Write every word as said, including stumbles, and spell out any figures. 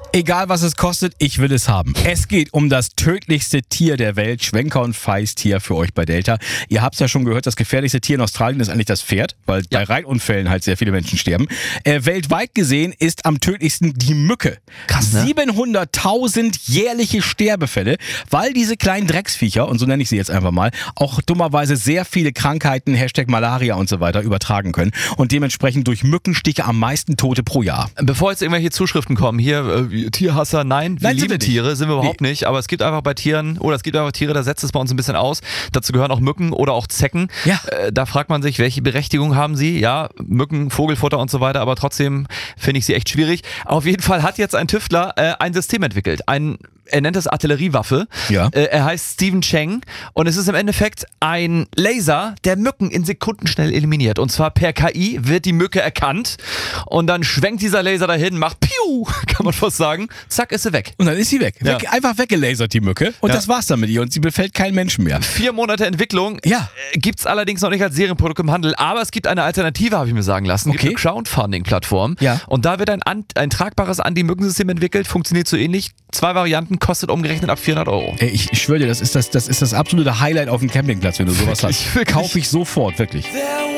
Egal was es kostet, ich will es haben. Es geht um das tödlichste Tier der Welt, Schwenker und Feist hier für euch bei Delta. Ihr habt es ja schon gehört, das gefährlichste Tier in Australien ist eigentlich das Pferd, weil ja. bei Reitunfällen halt sehr viele Menschen sterben. Äh, weltweit gesehen ist am tödlichsten die Mücke. Krass, ne? siebenhunderttausend jährliche Sterbefälle, weil diese kleinen Drecksviecher, und so nenne ich sie jetzt einfach mal, auch dummerweise sehr viele Krankheiten, Hashtag Malaria und so weiter, übertragen können und dementsprechend durch Mückenstiche am meisten Tote pro Jahr. Bevor jetzt irgendwelche Zuschriften kommen, hier äh, Tierhasser, nein, wir Nein, lieben sind wir Tiere, sind wir überhaupt Nee. nicht, aber es gibt einfach bei Tieren, oder es gibt einfach Tiere, da setzt es bei uns ein bisschen aus. Dazu gehören auch Mücken oder auch Zecken. Ja. Äh, da fragt man sich, welche Berechtigung haben sie? Ja, Mücken, Vogelfutter und so weiter, aber trotzdem finde ich sie echt schwierig. Auf jeden Fall hat jetzt ein Tüftler äh, ein System entwickelt, ein Er nennt es Artilleriewaffe. Ja. Äh, er heißt Stephen Cheng und es ist im Endeffekt ein Laser, der Mücken in Sekunden schnell eliminiert. Und zwar per K I wird die Mücke erkannt und dann schwenkt dieser Laser dahin, macht Piu, kann man fast sagen, zack, ist sie weg. Und dann ist sie weg. Ja. weg einfach weggelasert, die Mücke. Und Ja. das war's dann mit ihr. Und sie befällt keinen Menschen mehr. Vier Monate Entwicklung, Ja. äh, gibt es allerdings noch nicht als Serienprodukt im Handel, aber es gibt eine Alternative, habe ich mir sagen lassen. Es Okay. gibt eine Crowdfunding-Plattform Ja. und da wird ein, an, ein tragbares Anti-Mücken-System entwickelt, funktioniert so ähnlich. Zwei Varianten, kostet umgerechnet ab vierhundert Euro. Ey, ich, ich schwöre dir, das ist das, das ist das absolute Highlight auf dem Campingplatz, wenn du sowas Wirklich, hast. wirklich. Kaufe ich sofort, wirklich. There